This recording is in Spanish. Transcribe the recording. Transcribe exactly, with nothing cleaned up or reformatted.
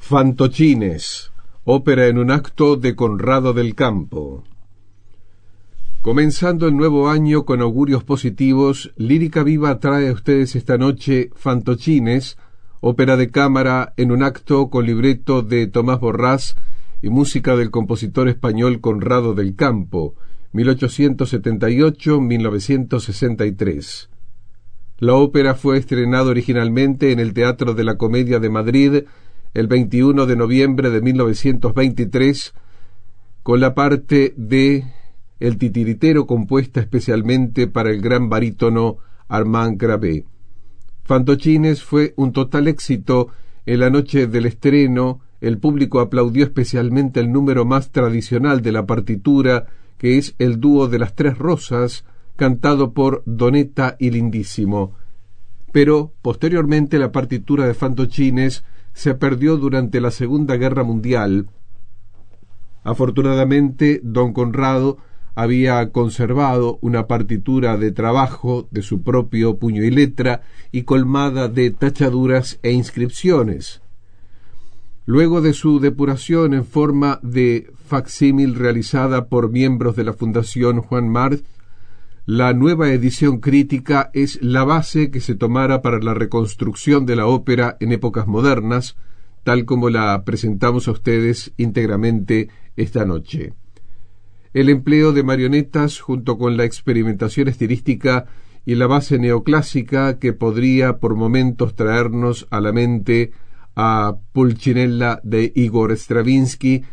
Fantochines, ópera en un acto de Conrado del Campo. Comenzando el nuevo año con augurios positivos, Lírica Viva trae a ustedes esta noche Fantochines, ópera de cámara en un acto con libreto de Tomás Borrás y música del compositor español Conrado del Campo, mil ochocientos setenta y ocho a mil novecientos sesenta y tres. La ópera fue estrenada originalmente en el Teatro de la Comedia de Madrid el veintiuno de noviembre de mil novecientos veintitrés, con la parte de El Titiritero compuesta especialmente para el gran barítono Armand Grave. Fantochines fue un total éxito. En la noche del estreno, el público aplaudió especialmente el número más tradicional de la partitura, que es el dúo de las Tres Rosas, cantado por Donetta y Lindísimo. Pero, posteriormente, la partitura de Fantochines se perdió durante la Segunda Guerra Mundial. Afortunadamente, don Conrado había conservado una partitura de trabajo de su propio puño y letra y colmada de tachaduras e inscripciones. Luego de su depuración en forma de facsímil realizada por miembros de la Fundación Juan March, la nueva edición crítica es la base que se tomara para la reconstrucción de la ópera en épocas modernas, tal como la presentamos a ustedes íntegramente esta noche. El empleo de marionetas junto con la experimentación estilística y la base neoclásica que podría por momentos traernos a la mente a Pulcinella de Igor Stravinsky